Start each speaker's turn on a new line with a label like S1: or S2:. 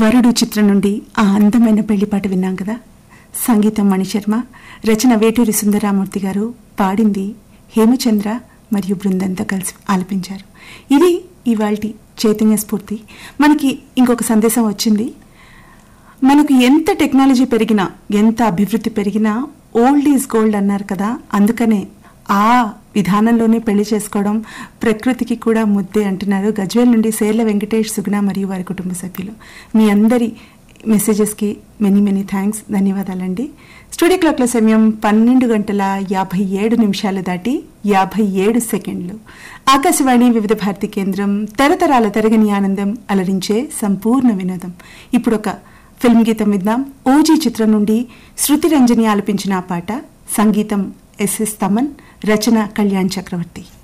S1: వరుడు చిత్రం నుండి ఆ అందమైన పెళ్లిపాట విన్నాం కదా. సంగీతం మణిశర్మ, రచన వేటూరి సుందరరామూర్తి గారు, పాడింది హేమచంద్ర మరియు బృందంతో కలిసి ఆలపించారు. ఇది ఇవాల్టి చైతన్య స్ఫూర్తి. మనకి ఇంకొక సందేశం వచ్చింది. మనకు ఎంత టెక్నాలజీ పెరిగినా, ఎంత అభివృద్ధి పెరిగినా ఓల్డ్ ఈజ్ గోల్డ్ అన్నారు కదా. అందుకనే ఆ విధానంలోనే పెళ్లి చేసుకోవడం ప్రకృతికి కూడా ముద్దే అంటున్నారు. గజ్వేల్ నుండి సేర్ల వెంకటేష్, సుగుణ మరియు వారి కుటుంబ సభ్యులు. మీ అందరి మెసేజెస్కి మెనీ థ్యాంక్స్, ధన్యవాదాలండి. స్టూడియో క్లాక్ల సమయం 12:57 దాటి 57 సెకండ్లు. ఆకాశవాణి వివిధ భారతి కేంద్రం, తరతరాల తరగని ఆనందం, అలరించే సంపూర్ణ వినోదం. ఇప్పుడు ఒక ఫిల్మ్ గీతం విద్దాం. ఓజీ చిత్రం నుండి శృతి రంజని ఆలపించిన ఆ పాట. సంగీతం ఎస్ఎస్ తమన్, రచన కళ్యాణ్ చక్రవర్తి.